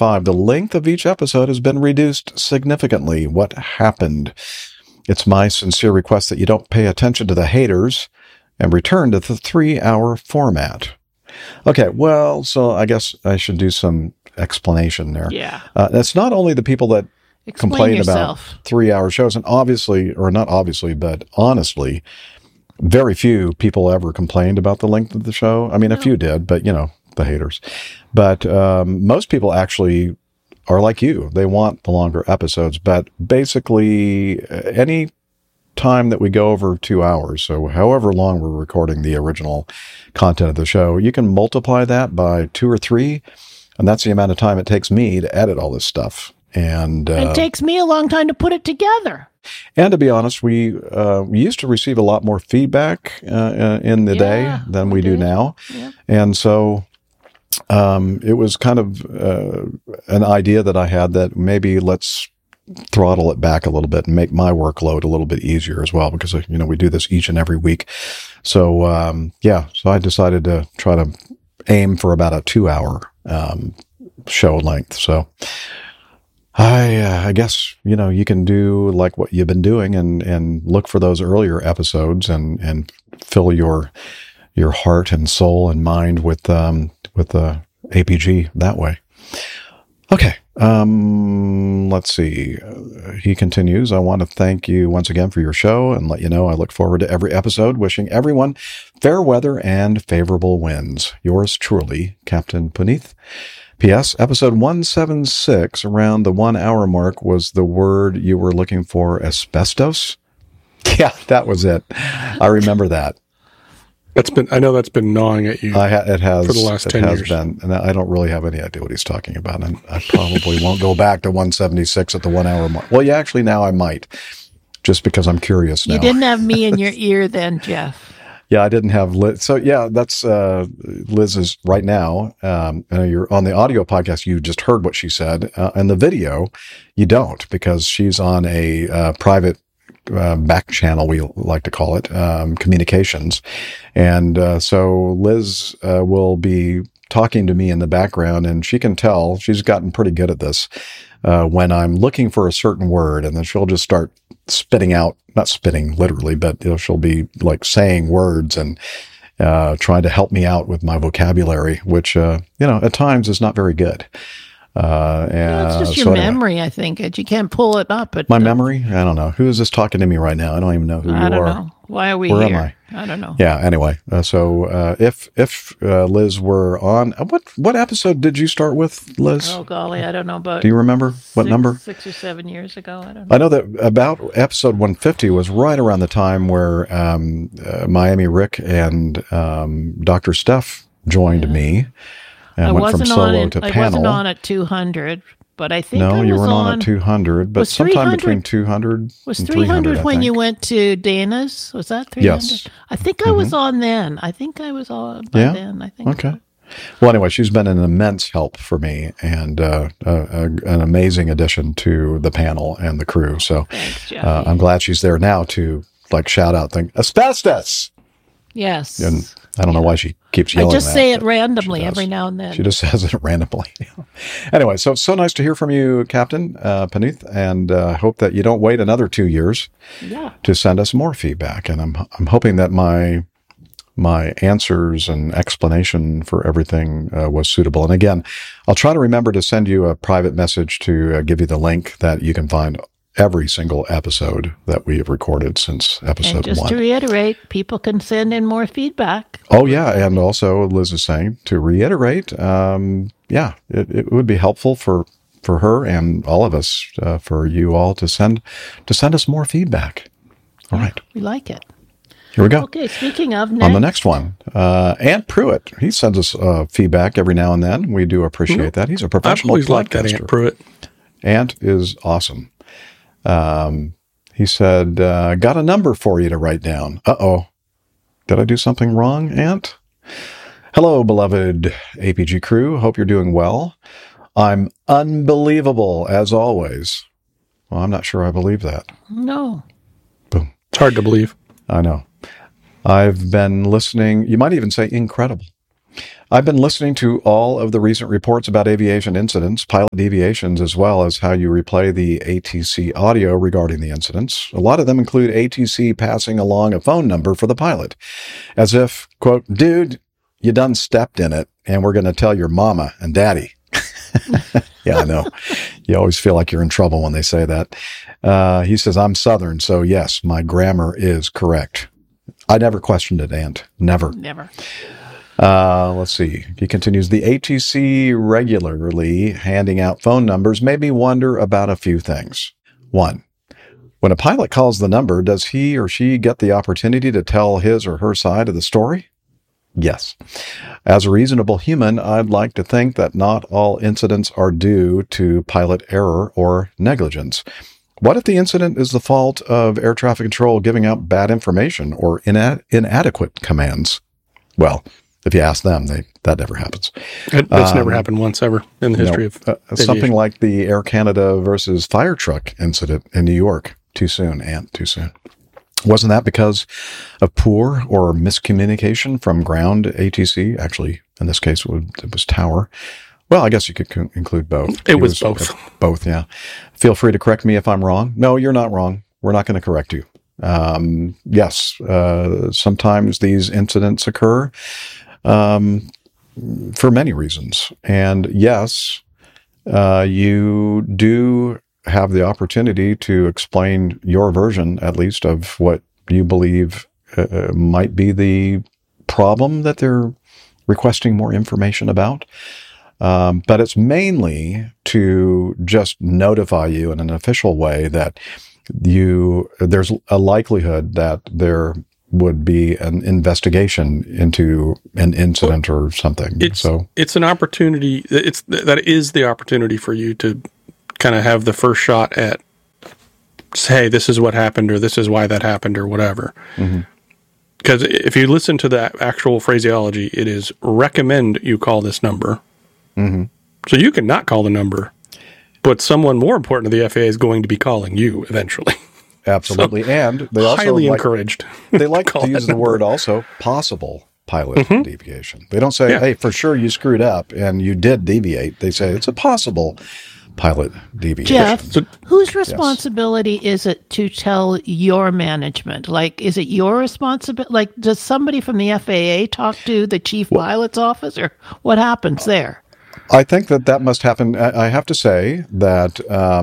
5, the length of each episode has been reduced significantly. What happened? It's my sincere request that you don't pay attention to the haters and return to the 3-hour format. Okay, well, so I guess I should do some explanation there. Yeah. It's not only the people that complain yourself. about 3-hour shows, and obviously, or not obviously, but honestly, very few people ever complained about the length of the show. I mean, a few did, but the haters. But most people actually are like you. They want the longer episodes, but basically any time that we go over 2 hours, so however long we're recording the original content of the show, you can multiply that by 2 or 3, and that's the amount of time it takes me to edit all this stuff. And it takes me a long time to put it together. And to be honest, we used to receive a lot more feedback in the day than we do now. Yeah. And so it was kind of an idea that I had that maybe let's throttle it back a little bit and make my workload a little bit easier as well, because, we do this each and every week. So, so I decided to try to aim for about a 2-hour show length. So I guess, you can do like what you've been doing and look for those earlier episodes and fill your heart and soul and mind with the APG that way. Okay. Let's see. He continues, I want to thank you once again for your show and let you know I look forward to every episode, wishing everyone fair weather and favorable winds. Yours truly, Captain Puneeth. P.S. Episode 176, around the 1 hour mark, was the word you were looking for, asbestos? Yeah, that was it. I remember that. I know that's been gnawing at you. It has for the last 10 years. Been, and I don't really have any idea what he's talking about. And I probably won't go back to 176 at the 1 hour mark. Well, yeah, actually now I might, just because I'm curious now. You didn't have me in your ear then, Jeff. Yeah, I didn't have Liz. So yeah, that's Liz's right now. You're on the audio podcast. You just heard what she said. And the video, you don't, because she's on a private back channel, we like to call it, communications. And so Liz will be talking to me in the background, and she can tell, she's gotten pretty good at this, when I'm looking for a certain word, and then she'll just start spitting out, not spitting literally, but she'll be like saying words and trying to help me out with my vocabulary, which, at times is not very good. It's just your memory, I think. You can't pull it up. My memory? I don't know. Who is this talking to me right now? I don't even know who you are. I don't know. Why are we Where here? am I? I don't know. Yeah, anyway. So if Liz were on, what episode did you start with, Liz? Oh, golly, I don't know. But do you remember what number? 6 or 7 years ago. I don't know. I know that about episode 150 was right around the time where Miami Rick and Dr. Steph joined me. And I went from solo to panel. I wasn't on at 200, but I think you weren't on at 200, but sometime between 200 was and 300 when you went to Dana's? Was that 300? Yes. I think I was on then. I think I was on by then. I think. Okay. Well, anyway, she's been an immense help for me and an amazing addition to the panel and the crew. So thanks, I'm glad she's there now to shout out, asbestos. Yes. And I don't know why she keeps yelling. I just say it randomly every now and then. She just says it randomly. Anyway, so nice to hear from you, Captain Puneeth, and hope that you don't wait another 2 years to send us more feedback. And I'm hoping that my answers and explanation for everything was suitable. And again, I'll try to remember to send you a private message to give you the link that you can find every single episode that we have recorded since episode 1. And just to reiterate, people can send in more feedback. Oh, yeah. And also, Liz is saying, to reiterate, it would be helpful for her and all of us, for you all to send us more feedback. All right. We like it. Here we go. Okay, speaking of next. On the next one, Ant Pruitt. He sends us feedback every now and then. We do appreciate that. He's a professional podcaster. I've always liked that Ant Pruitt. Ant is awesome. He said, got a number for you to write down. Uh-oh. Did I do something wrong, Ant? Hello, beloved APG crew. Hope you're doing well. I'm unbelievable, as always. Well, I'm not sure I believe that. No. Boom. It's hard to believe. I know. I've been listening. You might even say incredible. I've been listening to all of the recent reports about aviation incidents, pilot deviations, as well as how you replay the ATC audio regarding the incidents. A lot of them include ATC passing along a phone number for the pilot, as if, quote, dude, you done stepped in it, and we're going to tell your mama and daddy. Yeah, I know. You always feel like you're in trouble when they say that. He says, I'm Southern, so yes, my grammar is correct. I never questioned it, Ant. Never. Let's see. He continues, the ATC regularly handing out phone numbers made me wonder about a few things. 1, when a pilot calls the number, does he or she get the opportunity to tell his or her side of the story? Yes. As a reasonable human, I'd like to think that not all incidents are due to pilot error or negligence. What if the incident is the fault of air traffic control giving out bad information or inadequate commands? Well, if you ask them, that never happens. That's never happened once ever in the history of aviation. Something like the Air Canada versus fire truck incident in New York. Too soon, Ant, too soon. Wasn't that because of poor or miscommunication from ground ATC? Actually, in this case, it was tower. Well, I guess you could include both. It was both. Both, yeah. Feel free to correct me if I'm wrong. No, you're not wrong. We're not going to correct you. Yes, sometimes these incidents occur for many reasons. And yes, you do have the opportunity to explain your version, at least, of what you believe might be the problem that they're requesting more information about. But it's mainly to just notify you in an official way that there's a likelihood that there would be an investigation into an incident or something. It's an opportunity. That is the opportunity for you to kind of have the first shot at, hey, this is what happened, or this is why that happened, or whatever. Because if you listen to that actual phraseology, it is recommend you call this number. So you can not call the number, but someone more important to the FAA is going to be calling you eventually. Absolutely. So, and they also highly encouraged. They like to use the word also possible pilot deviation. They don't say, hey, for sure you screwed up and you did deviate. They say it's a possible pilot deviation. Jeff, whose responsibility is it to tell your management? Like, is it your responsibility? Like, does somebody from the FAA talk to the chief pilot's office, or what happens there? I think that must happen. I have to say that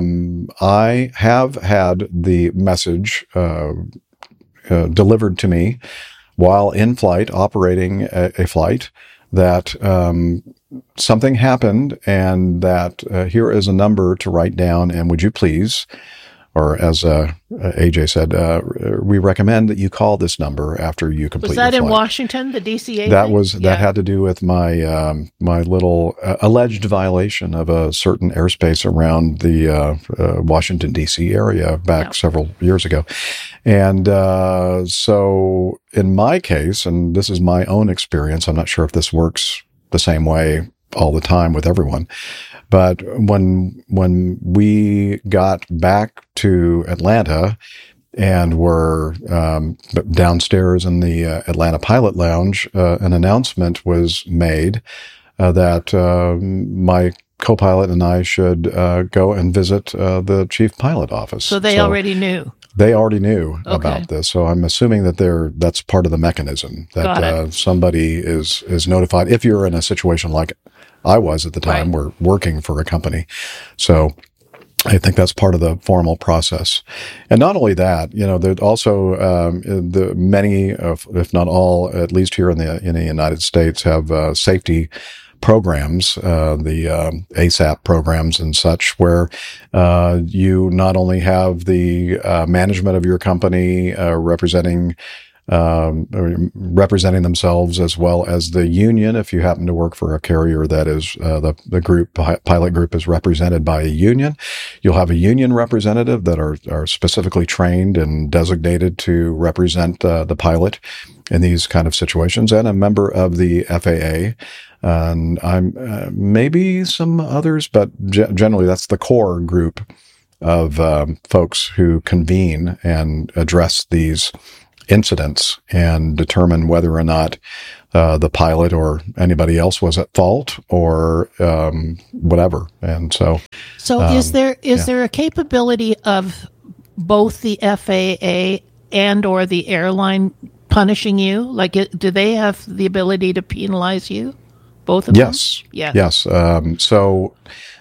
I have had the message delivered to me while in flight, operating a flight, that something happened and that here is a number to write down, and would you please, or as AJ said, we recommend that you call this number after you complete your flight. Was that in Washington, the DCA thing? That had to do with my my little alleged violation of a certain airspace around the Washington, D.C. area back several years ago. And so in my case, and this is my own experience, I'm not sure if this works the same way all the time with everyone, but when we got back to Atlanta and were downstairs in the Atlanta Pilot Lounge, an announcement was made that my co-pilot and I should go and visit the chief pilot office. So they already knew. They already knew about this, so I'm assuming that that's part of the mechanism, that somebody is notified if you're in a situation like I was at the time. We're working for a company, so I think that's part of the formal process. And not only that, there's also the many, if not all, at least here in the United States, have safety programs, the ASAP programs and such, where you not only have the management of your company representing themselves, as well as the union. If you happen to work for a carrier that is the group, pilot group is represented by a union, you'll have a union representative that are specifically trained and designated to represent the pilot in these kind of situations, and a member of the FAA. And I'm maybe some others, but generally that's the core group of folks who convene and address these incidents and determine whether or not the pilot or anybody else was at fault or whatever. And so, is there a capability of both the FAA and or the airline punishing you? Like, do they have the ability to penalize you? Both of them? Yes. Yes. So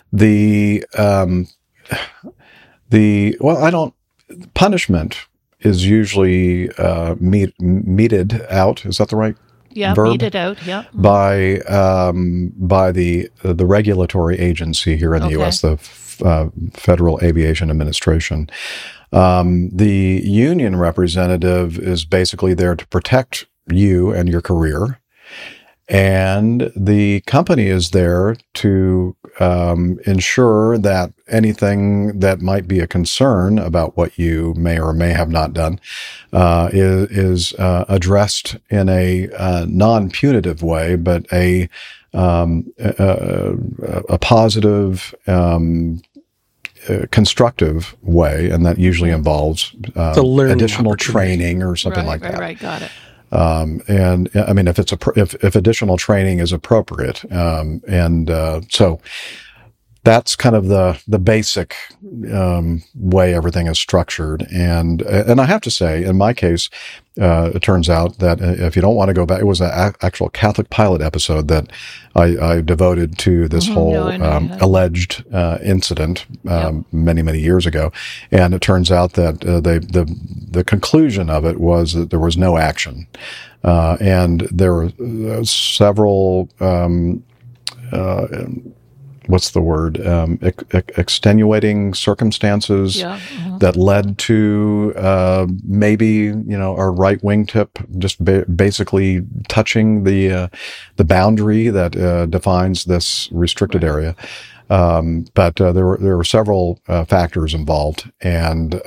punishment is usually meted out. Is that the right verb? Meted out. Yeah. By the regulatory agency here in the U.S., the Federal Aviation Administration. The union representative is basically there to protect you and your career. And the company is there to ensure that anything that might be a concern about what you may or may have not done is addressed in a non-punitive way, but a positive, constructive way, and that usually involves additional training or something like that. Right, got it. And I mean, if additional training is appropriate, so that's kind of the basic way everything is structured. And I have to say, in my case, it turns out that if you don't want to go back, it was an actual Catholic pilot episode that I devoted to this whole alleged incident many, many years ago. And it turns out that the conclusion of it was that there was no action. And there were several what's the word? Extenuating circumstances that led to maybe our right wingtip just basically touching the boundary that defines this restricted area. But there were several factors involved, and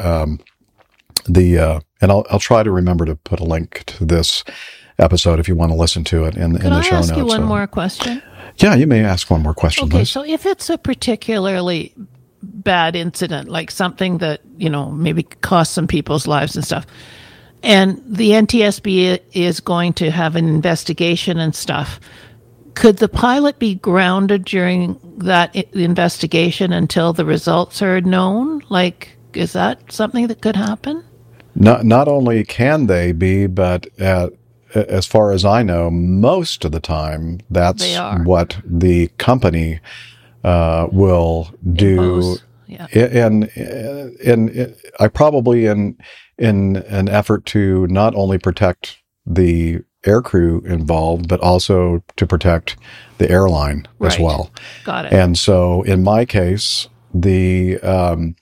I'll try to remember to put a link to this episode if you want to listen to it in the show notes. Can I ask you one more question? Yeah, you may ask one more question, Okay, Liz. so if it's a particularly bad incident, like something that, maybe cost some people's lives and stuff, and the NTSB is going to have an investigation and stuff, could the pilot be grounded during that investigation until the results are known? Like, is that something that could happen? Not only can they be, but as far as I know, most of the time, that's what the company will do. Yeah. And I probably in an effort to not only protect the aircrew involved, but also to protect the airline as well. Got it. And so, in my case, when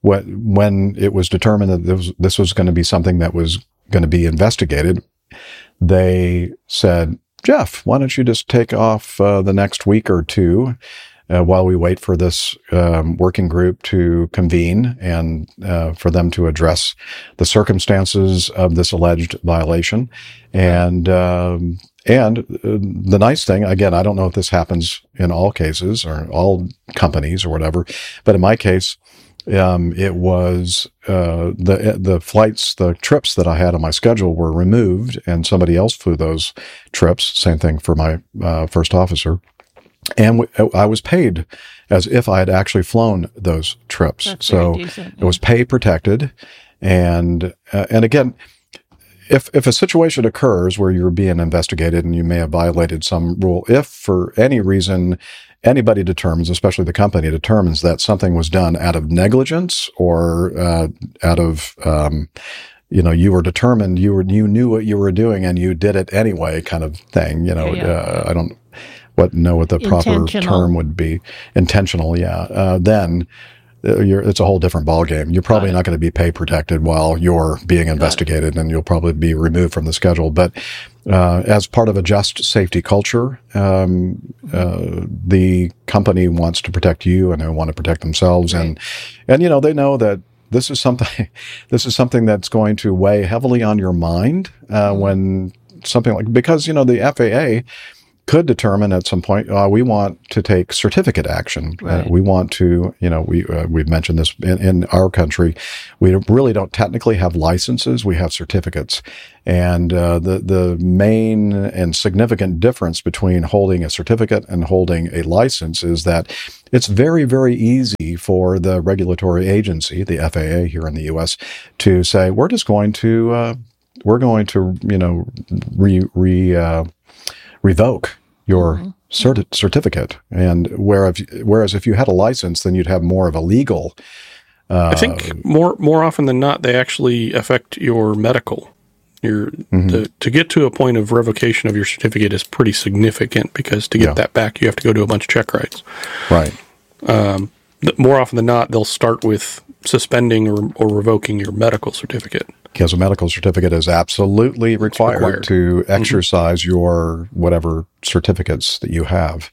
it was determined that this was going to be something that was going to be investigated, they said, Jeff, why don't you just take off the next week or two while we wait for this working group to convene and for them to address the circumstances of this alleged violation. And the nice thing, again, I don't know if this happens in all cases or all companies or whatever, but in my case, it was the flights, the trips that I had on my schedule were removed, and somebody else flew those trips. Same thing for my first officer, and I was paid as if I had actually flown those trips. That's so decent, it was pay protected, and again, if a situation occurs where you're being investigated and you may have violated some rule, if for any reason anybody determines, especially the company determines that something was done out of negligence or out of, you were determined, you knew what you were doing and you did it anyway, kind of thing. I don't know what the proper term would be. Intentional, yeah. Then it's a whole different ballgame. You're probably not going to be pay protected while you're being investigated, and you'll probably be removed from the schedule. But as part of a just safety culture, the company wants to protect you, and they want to protect themselves, and they know that this is something that's going to weigh heavily on your mind when something like, because the FAA could determine at some point, we want to take certificate action. Right. We want to, we've mentioned this in our country. We really don't technically have licenses. We have certificates. And the main and significant difference between holding a certificate and holding a license is that it's very, very easy for the regulatory agency, the FAA here in the U.S., to say, we're going to revoke your certificate. And whereas if you had a license, then you'd have more of a legal. I think more often than not, they actually affect your medical. To get to a point of revocation of your certificate is pretty significant, because to get that back, you have to go to a bunch of check rides. Right. More often than not, they'll start with suspending or revoking your medical certificate. Because a medical certificate is absolutely required to exercise your whatever certificates that you have.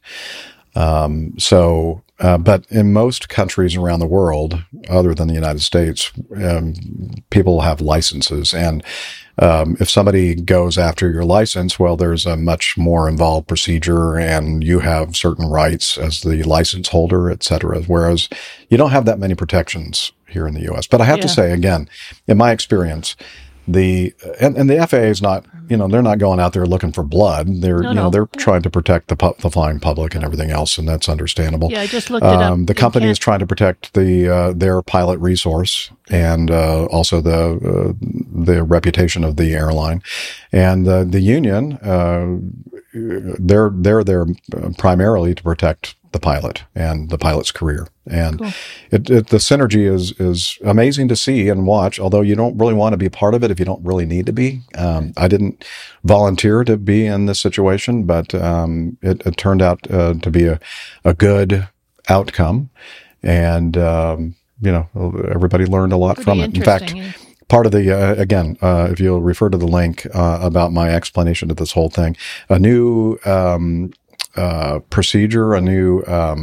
But in most countries around the world, other than the United States, people have licenses. And if somebody goes after your license, well, there's a much more involved procedure, and you have certain rights as the license holder, et cetera. Whereas you don't have that many protections here in the U.S. But I have to say, again, in my experience, the FAA is not, they're not going out there looking for blood. They're they're trying to protect the flying public and everything else, and that's understandable. Yeah, I just looked it up. The company is trying to protect their pilot resource and also the reputation of the airline, and the union. They're there primarily to protect the pilot and the pilot's career. And the synergy is amazing to see and watch, although you don't really want to be part of it if you don't really need to be. I didn't volunteer to be in this situation, but it turned out to be a good outcome. And, everybody learned a lot from it. In fact, part of the, if you'll refer to the link about my explanation of this whole thing, a new procedure, a new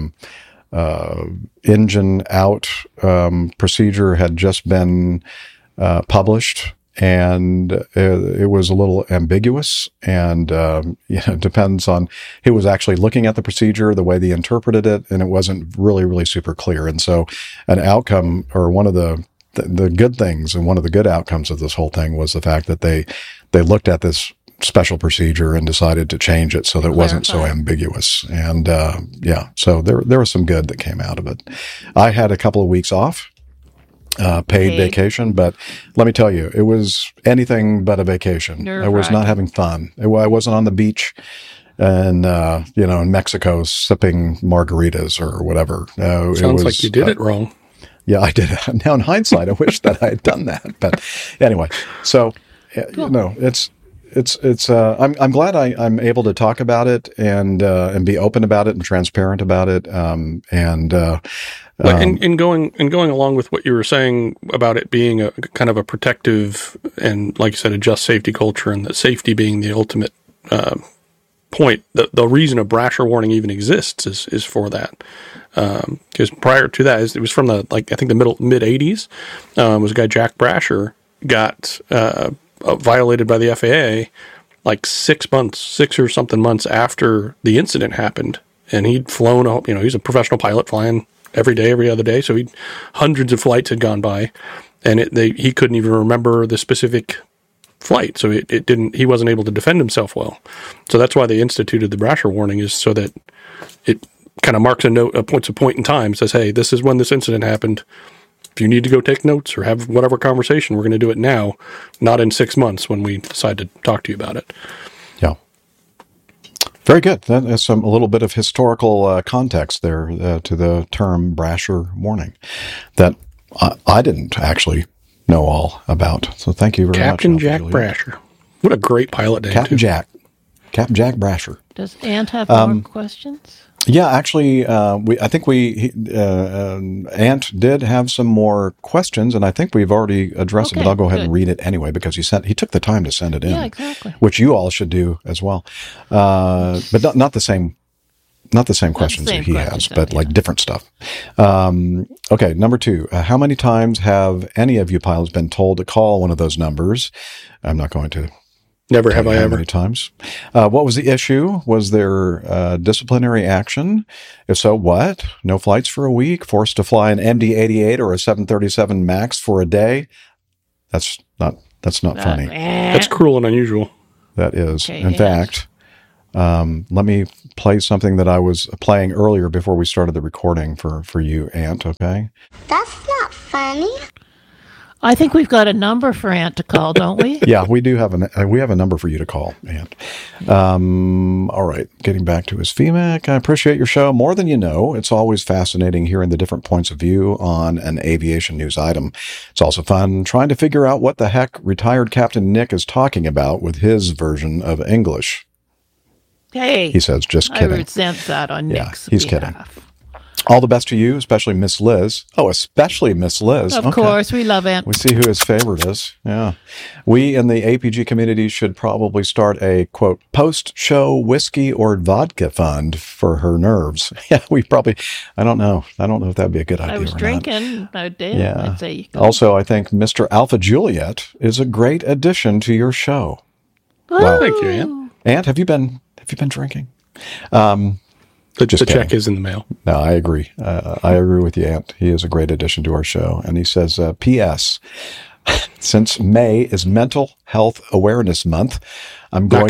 engine out procedure had just been published, and it was a little ambiguous, and it depends on who was actually looking at the procedure, the way they interpreted it, and it wasn't really, really super clear. And so an outcome, or one of the good things, and one of the good outcomes of this whole thing, was the fact that they looked at this special procedure and decided to change it so that it wasn't so ambiguous. And so there was some good that came out of it. I had a couple of weeks off, paid vacation, but let me tell you, it was anything but a vacation. I was not having fun. I wasn't on the beach and in Mexico sipping margaritas or whatever. Sounds like you did it wrong. Yeah, I did. Now in hindsight, I wish that I had done that. But anyway, so I'm glad I'm able to talk about it and be open about it and transparent about it. And going along with what you were saying about it being a kind of a protective and, like you said, a just safety culture, and that safety being the ultimate point. The reason a Brasher warning even exists is for that. Because prior to that, it was from the mid '80s. Was a guy, Jack Brasher, got violated by the FAA like 6 or something months after the incident happened. And he'd flown, he's a professional pilot flying every day, every other day. So hundreds of flights had gone by, and he couldn't even remember the specific flight. So he wasn't able to defend himself well. So that's why they instituted the Brasher warning, is so that it kind of marks points a point in time, says, hey, this is when this incident happened. If you need to go take notes or have whatever conversation, we're going to do it now, not in 6 months when we decide to talk to you about it. Yeah. Very good. That is a little bit of historical context there to the term Brasher warning that I didn't actually know all about. So thank you very much. Captain Jack Brasher. What a great pilot name. Captain Jack Brasher. Does Ant have more questions? Yeah, actually, I think Ant did have some more questions, and I think we've already addressed it, but I'll go ahead and read it anyway, because he took the time to send it in. Yeah, exactly. Which you all should do as well. But not the same questions that he has, but like different stuff. Okay, number 2. How many times have any of you pilots been told to call one of those numbers? I'm not going to Never have I How ever. many times? What was the issue? Was there disciplinary action? If so, what? No flights for a week? Forced to fly an MD-88 or a 737 MAX for a day? That's not funny. That's cruel and unusual. That is. Okay, In yes. fact, let me play something that I was playing earlier before we started the recording for you, Ant, okay? That's not funny. I think we've got a number for Ant to call, don't we? Yeah, we do have a number for you to call, Ant. All right, getting back to his feedback. I appreciate your show more than you know. It's always fascinating hearing the different points of view on an aviation news item. It's also fun trying to figure out what the heck retired Captain Nick is talking about with his version of English. Hey, He says, just I kidding. resent that on Yeah, Nick's he's behalf. All the best to you, especially Miss Liz. Oh, especially Miss Liz. Of Okay. course, we love Ant. We see who his favorite is. Yeah. We in the APG community should probably start a, quote, post-show whiskey or vodka fund for her nerves. Yeah, we probably, I don't know if that'd be a good idea I was or not. drinking. I did. Yeah. I'd say you go. Also, I think Mr. Alpha Juliet is a great addition to your show. Woo! Thank you, Ant. Ant, have you been drinking? The Just check kidding. is in the mail. No, I agree. I agree with you, Ant. He is a great addition to our show. And he says, P.S. Since May is Mental Health Awareness Month, I'm going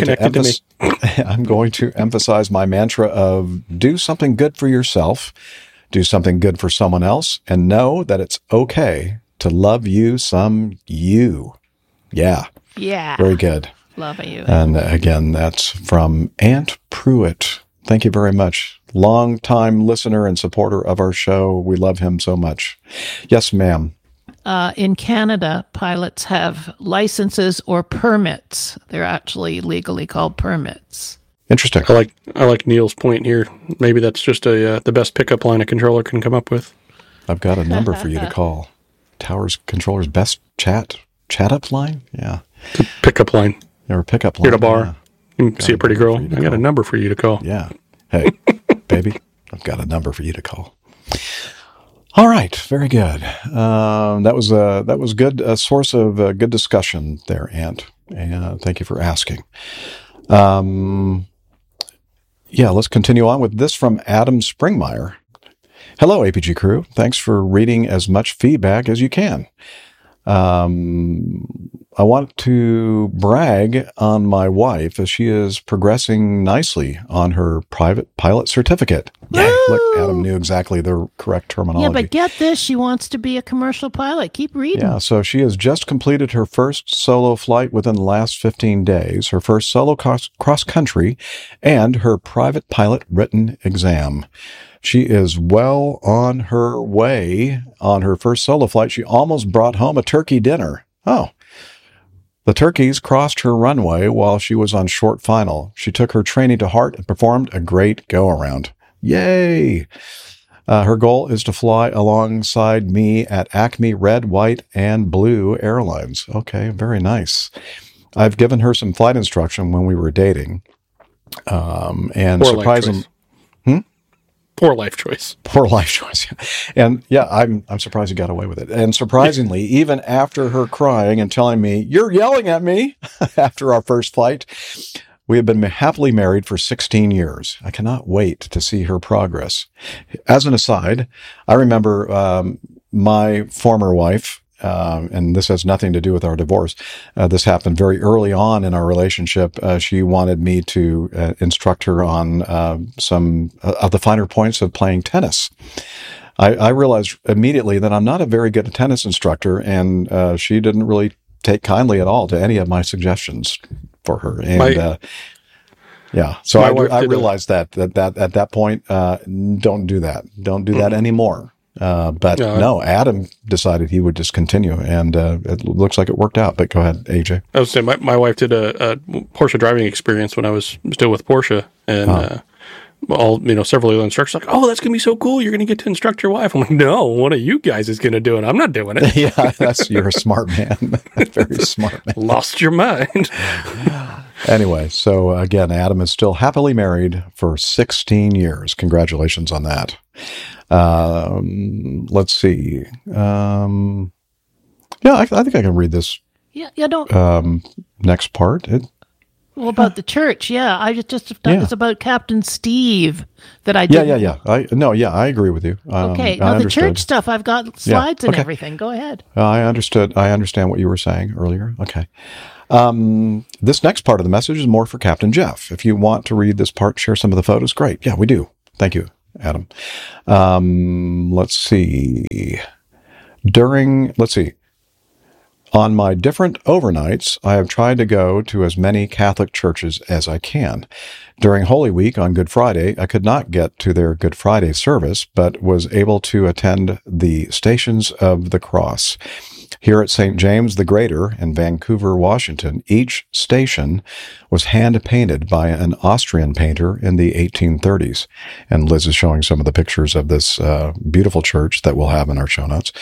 to emphasize my mantra of do something good for yourself, do something good for someone else, and know that it's okay to love you some you. Yeah, Yeah. very good. Love you. And again, that's from Ant Pruitt. Thank you very much. Long-time listener and supporter of our show. We love him so much. Yes, ma'am. In Canada, pilots have licenses or permits. They're actually legally called permits. Interesting. I like Neil's point here. Maybe that's just the best pickup line a controller can come up with. I've got a number for you to call. Towers Controller's best chat up line? Yeah. Pickup line. Or pickup line. You're at a bar. You can see a pretty girl. for you to I got a call. number for you to call. Yeah. Hey, baby, I've got a number for you to call. All right, very good. That was good. A source of good discussion there, Ant. And thank you for asking. Yeah, let's continue on with this from Adam Springmeyer. Hello, APG crew. Thanks for reading as much feedback as you can. I want to brag on my wife as she is progressing nicely on her private pilot certificate. Yay. Look, Adam knew exactly the correct terminology. Yeah, but get this. She wants to be a commercial pilot. Keep reading. Yeah, so she has just completed her first solo flight within the last 15 days, her first solo cross-country, and her private pilot written exam. She is well on her way on her first solo flight. She almost brought home a turkey dinner. Oh. The turkeys crossed her runway while she was on short final. She took her training to heart and performed a great go-around. Yay! Her goal is to fly alongside me at Acme Red, White, and Blue Airlines. Okay, very nice. I've given her some flight instruction when we were dating. And Poor surprisingly... Poor life choice. Poor life choice. And yeah, I'm surprised he got away with it. And surprisingly, even after her crying and telling me, "You're yelling at me," after our first flight, we have been happily married for 16 years. I cannot wait to see her progress. As an aside, I remember my former wife, and this has nothing to do with our divorce. This happened very early on in our relationship. She wanted me to instruct her on some of the finer points of playing tennis. I realized immediately that I'm not a very good tennis instructor, and she didn't really take kindly at all to any of my suggestions for her. And yeah, so I realized that at that point, don't do that. Don't do that anymore. But no, Adam decided he would just continue, and it looks like it worked out. But go ahead, AJ. I was saying my wife did a Porsche driving experience when I was still with Porsche, and several of the instructors like, "Oh, that's gonna be so cool! You're gonna get to instruct your wife." I'm like, "No, one of you guys is gonna do it. I'm not doing it." Yeah, you're a smart man, very smart man. Lost your mind. Anyway, so again, Adam is still happily married for 16 years. Congratulations on that. Let's see. Yeah, I think I can read this Yeah, don't. next part. Well, about the church, yeah. I just thought it's about Captain Steve that I did. Yeah. I agree with you. Okay. Now the church stuff, I've got slides and everything. Go ahead. I understood. I understand what you were saying earlier. Okay. This next part of the message is more for Captain Jeff. If you want to read this part, share some of the photos. Great. Yeah, we do. Thank you, Adam. Let's see. On my different overnights, I have tried to go to as many Catholic churches as I can. During Holy Week on Good Friday, I could not get to their Good Friday service, but was able to attend the Stations of the Cross. Here at St. James the Greater in Vancouver, Washington, each station was hand-painted by an Austrian painter in the 1830s. And Liz is showing some of the pictures of this beautiful church that we'll have in our show notes.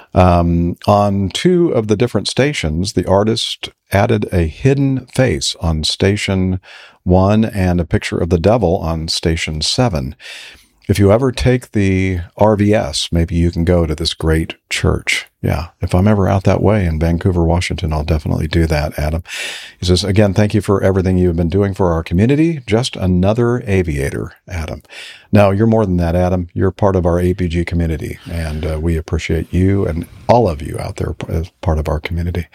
On two of the different stations, the artist added a hidden face on Station 1 and a picture of the devil on Station 7. If you ever take the RVS, maybe you can go to this great church. Yeah, if I'm ever out that way in Vancouver, Washington, I'll definitely do that, Adam. He says, again, thank you for everything you've been doing for our community. Just another aviator, Adam. No, you're more than that, Adam. You're part of our APG community, and we appreciate you and all of you out there as part of our community.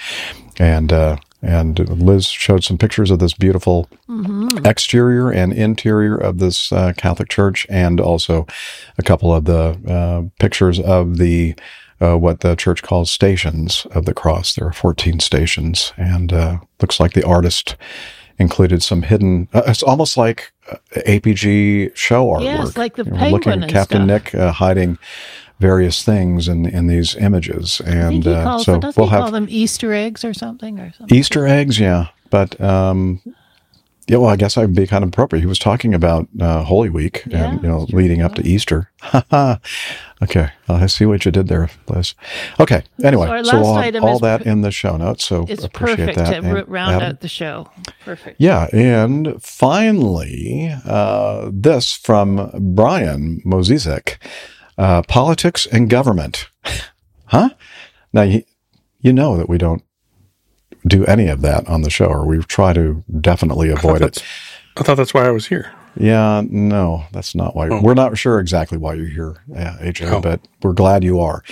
And Liz showed some pictures of this beautiful exterior and interior of this Catholic church, and also a couple of the pictures of the what the church calls Stations of the Cross. There are 14 stations, and looks like the artist included some hidden. It's almost like APG show artwork. Yes, like the penguin. Looking at Captain Nick hiding various things in these images, and so we'll call them Easter eggs or something. Easter eggs, yeah. But yeah, well, I guess I'd be kind of appropriate. He was talking about Holy Week and leading up to Easter. Okay, I see what you did there, Liz. Okay, anyway, so we'll have all that in the show notes. So it's appreciate perfect that. to round out the show. Perfect. Yeah, and finally, this from Brian Mozizek. Politics and government. Huh? Now, you know that we don't do any of that on the show, or we try to definitely avoid it. I thought that's why I was here. Yeah, no, that's not why. We're not sure exactly why you're here, AJ, but we're glad you are.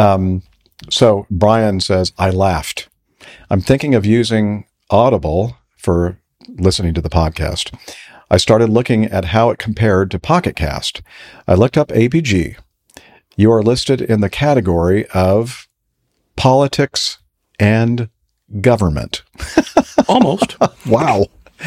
So Brian says, I laughed. I'm thinking of using Audible for listening to the podcast. I started looking at how it compared to Pocket Cast. I looked up APG. You are listed in the category of politics and government. Almost. Wow.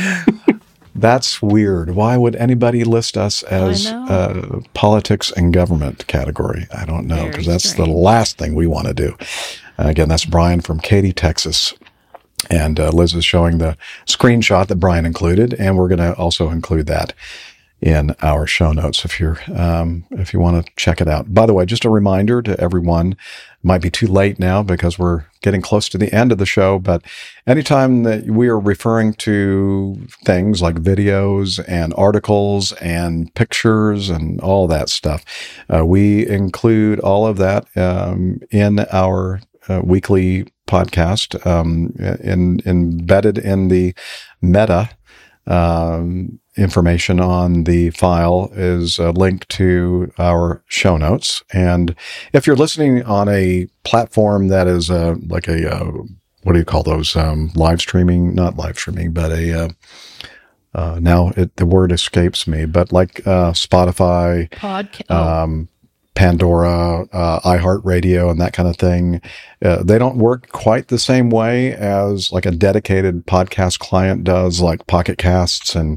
That's weird. Why would anybody list us as politics and government category? I don't know, because that's the last thing we want to do. Again, that's Brian from Katy, Texas. And Liz is showing the screenshot that Brian included, and we're going to also include that in our show notes if you want to check it out. By the way, just a reminder to everyone, it might be too late now because we're getting close to the end of the show, but anytime that we are referring to things like videos and articles and pictures and all that stuff, we include all of that in our weekly podcast, embedded in the meta information on the file is a link to our show notes. And if you're listening on a platform that is like a what do you call those, live streaming, not live streaming, but now the word escapes me, but like Spotify, Pandora, iHeartRadio, and that kind of thing. They don't work quite the same way as like a dedicated podcast client does, like Pocket Casts and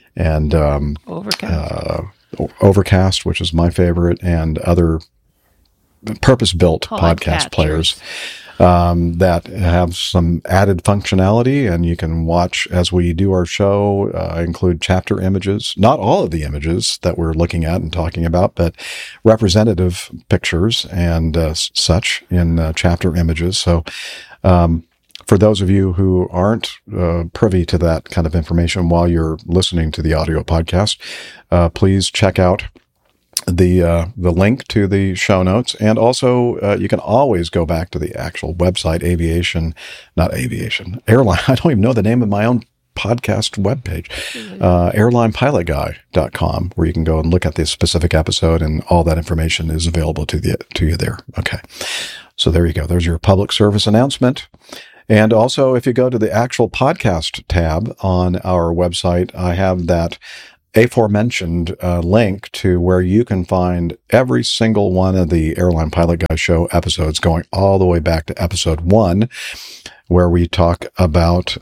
Overcast, which is my favorite, and other purpose-built podcast players that have some added functionality, and you can watch as we do our show, include chapter images, not all of the images that we're looking at and talking about, but representative pictures and such in chapter images. So for those of you who aren't privy to that kind of information while you're listening to the audio podcast, please check out the link to the show notes. And also, you can always go back to the actual website, airline. I don't even know the name of my own podcast webpage, airlinepilotguy.com, where you can go and look at the specific episode, and all that information is available to you there. Okay. So there you go. There's your public service announcement. And also, if you go to the actual podcast tab on our website, I have that aforementioned link to where you can find every single one of the Airline Pilot Guy Show episodes, going all the way back to episode 1, where we talk about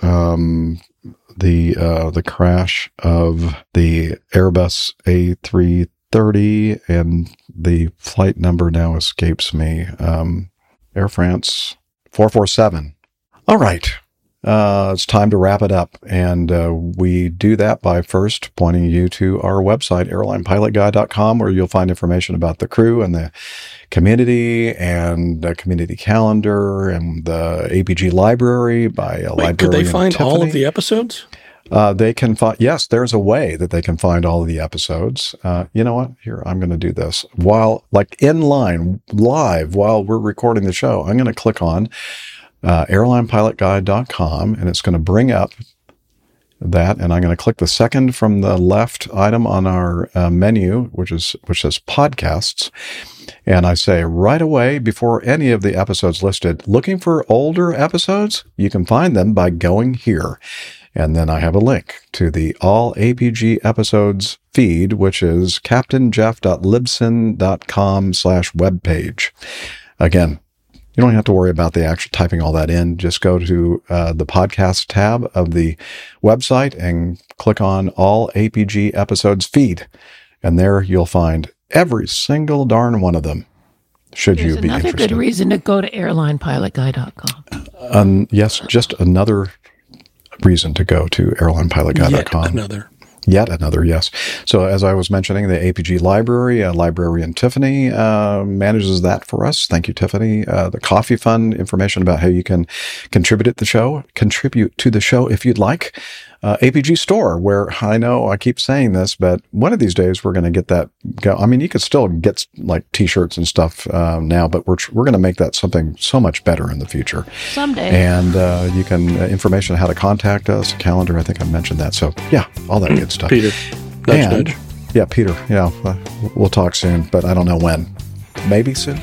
the crash of the Airbus A330, and the flight number now escapes me. Air France 447. All right. It's time to wrap it up. And we do that by first pointing you to our website, airlinepilotguy.com, where you'll find information about the crew and the community and the community calendar and the APG library by a librarian. Could they find Tiffany. all of the episodes? They can find, yes, there's a way that they can find all of the episodes. You know what? Here, I'm going to do this while, like, in line, live, while we're recording the show. I'm going to click on airlinepilotguy.com, and it's going to bring up that, and I'm going to click the second from the left item on our menu, which says podcasts, and I say right away, before any of the episodes listed, looking for older episodes? You can find them by going here. And then I have a link to the All APG Episodes feed, which is captainjeff.libsyn.com/webpage. Again, you don't have to worry about the actual typing all that in. Just go to the podcast tab of the website and click on All APG Episodes feed. And there you'll find every single darn one of them, should you be interested. Another good reason to go to airlinepilotguy.com. Yes, just another reason to go to airlinepilotguy.com. Yet another, yes. So as I was mentioning, the APG library, librarian Tiffany manages that for us. Thank you, Tiffany. The Coffee Fund, information about how you can contribute to the show if you'd like. APG Store, where I know I keep saying this, but one of these days we're going to get that go. I mean, you could still get like T-shirts and stuff now, but we're going to make that something so much better in the future. Someday. And you can, information on how to contact us, calendar, I think I mentioned that. So yeah, all that good stuff. Peter. Nudge. Yeah, Peter. Yeah, we'll talk soon, but I don't know when. Maybe soon.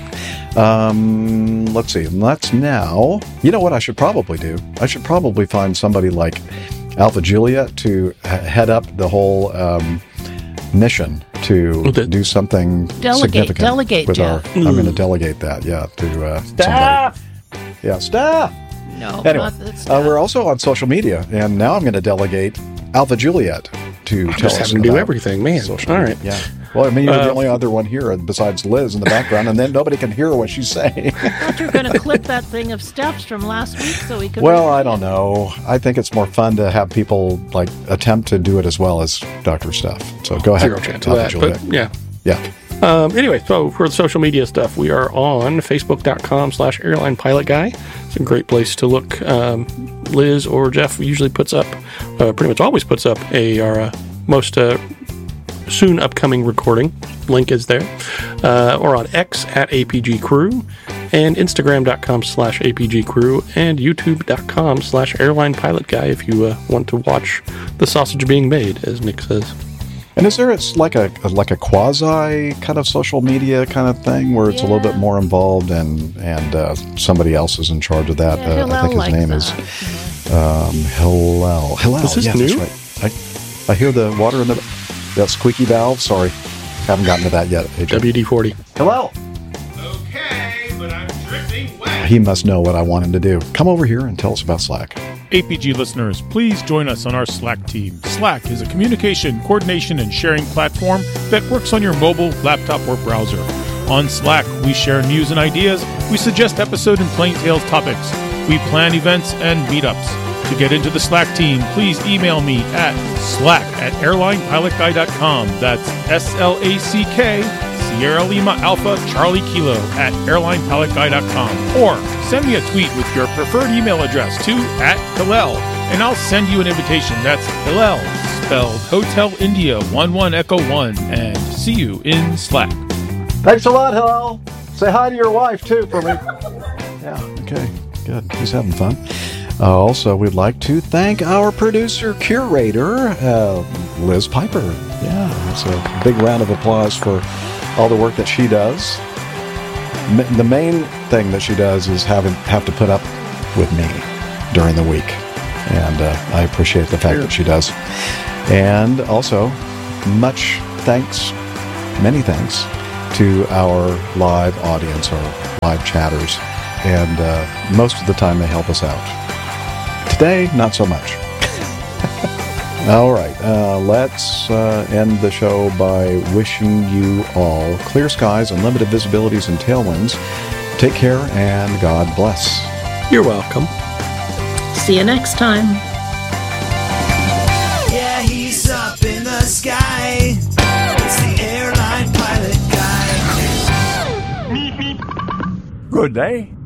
Let's see. Let's now, you know what I should probably do? I should probably find somebody like Alpha Juliet to head up the whole mission to do something significant. Delegate, with Jeff. I'm going to delegate that, to Staff! somebody. Yeah, staff! No, Anyway, not the staff. we're also on social media, and now I'm going to delegate Alpha Juliet to tell Just us having to do about everything, man. social All media. right. Yeah. Well, I mean, you're the only other one here besides Liz in the background, and then nobody can hear what she's saying. I thought you were going to clip that thing of Steph's from last week so we could... Well, I don't know. I think it's more fun to have people like attempt to do it as well as Dr. Steph. So go ahead. Zero chance of that, Juliet. but yeah. Yeah. Anyway, so for the social media stuff, we are on facebook.com/airlinepilotguy. It's a great place to look. Liz or Jeff usually puts up, pretty much always puts up our most soon upcoming recording. Link is there. Or on X @APG Crew, and Instagram.com/APG Crew, and YouTube.com/Airline Pilot Guy if you want to watch the sausage being made, as Nick says. And is there like a quasi kind of social media kind of thing where it's a little bit more involved and somebody else is in charge of that? I think his name is Hillel. Is this new? That's right. I hear the water in that squeaky valve. Sorry, haven't gotten to that yet. AJ. WD-40. Hello. Okay, but I'm dripping wet. He must know what I want him to do. Come over here and tell us about Slack. APG listeners, please join us on our Slack team. Slack is a communication, coordination, and sharing platform that works on your mobile, laptop, or browser. On Slack, we share news and ideas, we suggest episode and plain tales topics, we plan events and meetups. To get into the Slack team, please email me at slack@airlinepilotguy.com. That's SLACK, Sierra Lima Alpha Charlie Kilo @airlinepilotguy.com. Or send me a tweet with your preferred email address to @Hillel, and I'll send you an invitation. That's Hillel, spelled Hotel India 11 Echo 1, and see you in Slack. Thanks a lot, Hillel. Say hi to your wife, too, for me. Yeah, okay, good. He's having fun. Also, we'd like to thank our producer curator, Liz Piper. Yeah, it's a big round of applause for all the work that she does. The main thing that she does is have to put up with me during the week, and I appreciate the fact that she does. And also, many thanks to our live audience, our live chatters, and most of the time they help us out. Today, not so much. All right, let's end the show by wishing you all clear skies, unlimited visibilities, and tailwinds. Take care, and God bless. You're welcome. See you next time. Yeah, he's up in the sky. It's the airline pilot guy. Good day.